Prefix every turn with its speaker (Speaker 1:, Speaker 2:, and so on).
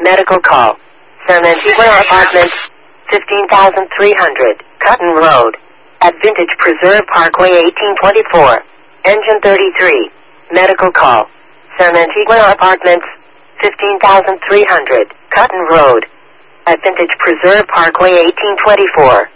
Speaker 1: Medical call. San Antigua Apartments, 15,300, Cotton Road. At Vintage Preserve Parkway, 1824. Engine 33. Medical call. San Antigua Apartments, 15,300, Cotton Road. At Vintage Preserve Parkway, 1824.